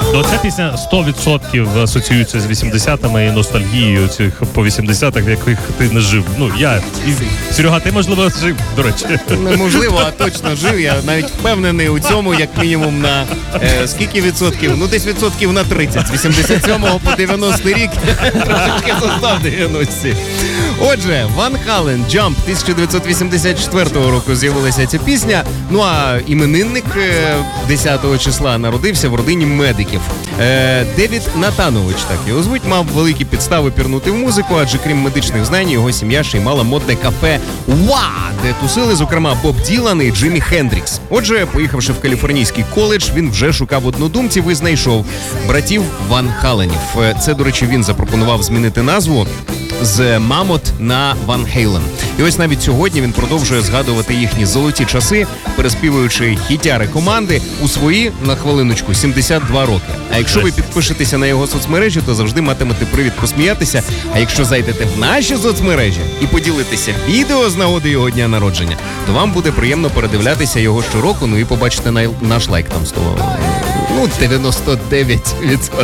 Ну, ця пісня 100% асоціюється з 80-ми і ностальгією цих по 80-х, в яких ти не жив. Ну, я. І Серега, ти, можливо, жив, до речі. Неможливо, а точно жив. Я навіть впевнений у цьому, як мінімум, на скільки відсотків? Ну, десь відсотків на 30. З 87-го по 90-й рік трошечки застав 90-ті. Отже, Ван Хален, Jump, 1984 року з'явилася ця пісня. Ну, а іменинник 10 числа народився в родині медиків. Девід Натанович, так його звуть, мав великі підстави пірнути в музику, адже крім медичних знань, його сім'я ще й мала модне кафе «Уа», де тусили, зокрема, Боб Ділан і Джиммі Хендрікс. Отже, поїхавши в каліфорнійський коледж, він вже шукав однодумців і знайшов братів Ван Халенів. Це, до речі, він запропонував змінити назву з Мамот на Ван Хейлен. І ось навіть сьогодні він продовжує згадувати їхні золоті часи, переспівуючи хітяри команди у свої, на хвилиночку, 72 роки. А якщо ви підпишетеся на його соцмережі, то завжди матимете привід посміятися. А якщо зайдете в наші соцмережі і поділитеся відео з нагоди його дня народження, то вам буде приємно передивлятися його щороку, ну і побачите наш лайк там з того. Ну, 99%.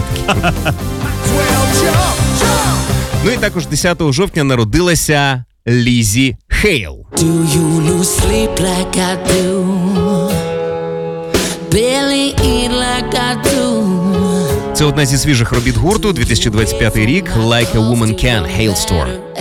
Ну і також 10 жовтня народилася Лізі Хейл. Do you lose sleep like I do? Barely eat like I do. Це одна зі свіжих робіт гурту, 2025 рік, Like a Woman Can, Hailstorm.